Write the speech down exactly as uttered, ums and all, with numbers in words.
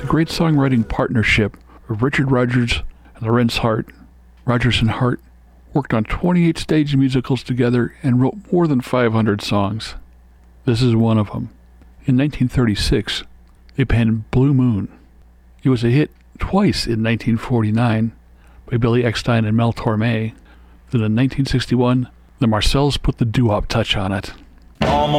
the great songwriting partnership of Richard Rodgers and Lorenz Hart. Rodgers and Hart worked on twenty-eight stage musicals together and wrote more than five hundred songs. This is one of them. In nineteen thirty-six, they penned Blue Moon. It was a hit twice in nineteen forty-nine by Billy Eckstine and Mel Torme. Then in nineteen sixty-one, the Marcels put the doo-wop touch on it.